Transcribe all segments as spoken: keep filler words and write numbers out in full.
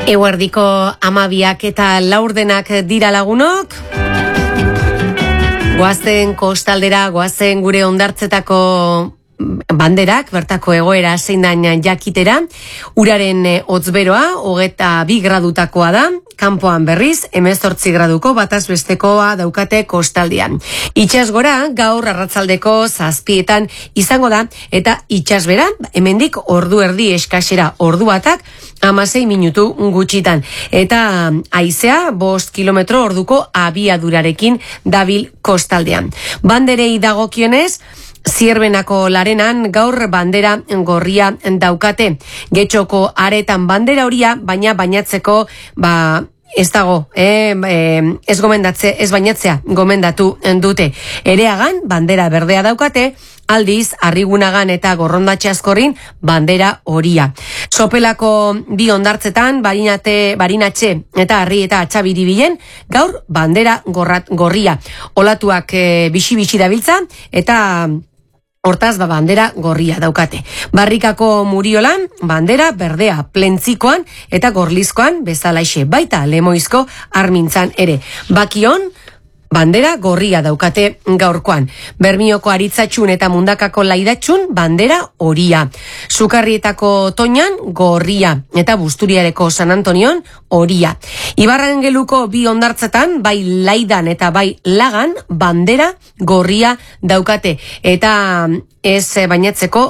Eguerdiko amabiak eta laurdenak dira lagunok. Goazen kostaldera, goazen gure hondartzetako banderak, bertako egoera zein dain jakitera. Uraren hotzberoa, hogeta bi gradutakoa da, kanpoan berriz, hemezortzi graduko bataz bestekoa daukate kostaldian. Itxas gora, gaur arratzaldeko zazpietan izango da, eta itxasbera, hemendik ordu erdi eskasera ordu batak, hamasei minutu gutxitan. Eta haizea, bost kilometro orduko abiadurarekin dabil kostaldean. Banderei dagokionez, Zierbenako Larenan gaur bandera gorria daukate. Getxoko aretan bandera horia, baina bainatzeko, ba, ez dago, eh, eh, ez gomendatze, ez bainatzea gomendatu dute. Ereagan bandera berdea daukate, aldiz, Arrigunagan eta Gorrondatxe Azkorrin bandera horia. Sopelako bi hondartzetan, barinate, barinatxe eta Arri eta Atxabiribilen, gaur bandera gorrat, gorria. Olatuak e, bixi-bixi dabiltza eta hortaz ba bandera gorria daukate. Barrikako Muriolan bandera berdea, Plentzikoan eta Gorlizkoan bezalaixe, baita Lemoizko Armintzan ere. Bakion bandera gorria daukate gaurkoan. Bermioko Aritzatxun eta Mundakako Laidatxun bandera horia. Sukarrietako Toñan gorria eta Busturiareko San Antonion horia. Ibarrangeluko bi hondartzetan, bai Laidan eta bai Lagan bandera gorria daukate. Eta ez bainatzeko,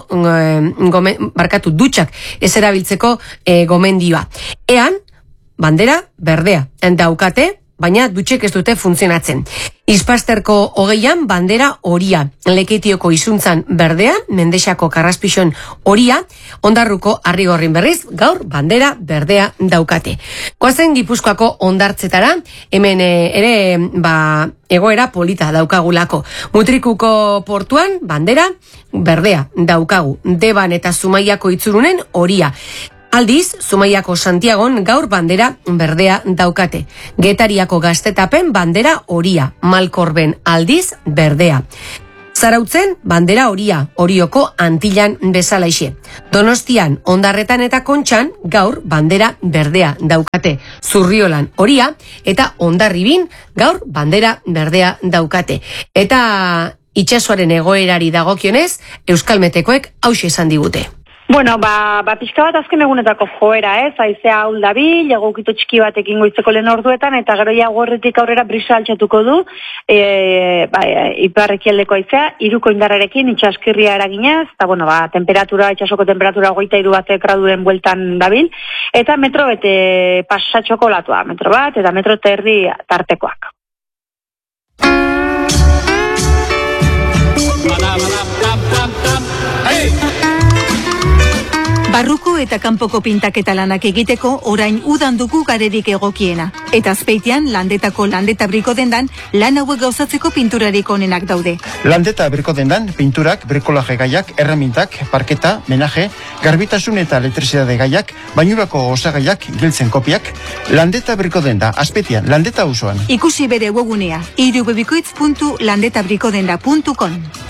gomen, barkatu dutxak, ez erabiltzeko e, gomendioa. Ean, bandera berdea daukate, baina dutxek ez dute funtzionatzen. Ispasterko hogeian bandera horia, Leketioko Izuntzan berdea, Mendexako Karraspixon horia, Ondarruko Arrigorrin berriz, gaur bandera berdea daukate. Koazen Gipuzkoako hondartzetara, hemen ere ba, egoera polita daukagulako. Mutrikuko portuan bandera berdea daukagu, Deban eta Zumaiako Itzurunen horia. Aldiz, Zumaiako Santiagon gaur bandera berdea daukate. Getariako Gaztetapen bandera horia, Malkorben aldiz berdea. Zarautzen bandera horia, Orioko Antillan bezalaixe. Donostian, Ondarretan eta Kontxan gaur bandera berdea daukate. Zurriolan horia eta Hondarribin gaur bandera berdea daukate. Eta itsasoaren egoerari dagokionez, Euskalmetekoek hauxe esan digute. Bueno, ba, ba pixka bat azken egunetako joera, ez? Haizea ahul dabil, egokito txiki batekin goizeko lehen orduetan, eta gero ja gorretik aurrera brisa altxatuko du, e, ba, iparrekialdeko haizea, iruko indarrarekin, itxaskirria eraginez, eta bueno, ba, temperatura, itxasoko temperatura goita iru batek graduren bueltan dabil, eta metro bete pasatxoko latua, metro bat, eta metro terdi tartekoak. Barruko eta kanpoko pintaketa lanak egiteko orain udan dugu garerik egokiena. Eta Azpeitian landetako landeta briko dendan lan hauek gauzatzeko pinturarik onenak daude. Landeta briko dendan pinturak, brikolaje gaiak, erramintak, parketa, menaje, garbitasun eta elektrizidade gaiak, bainurako osagaiak, giltzen kopiak. Landeta briko denda, Azpeitian, landeta usoan. Ikusi bere webgunea, irubebikoitz puntu landetabrikodenda puntu com.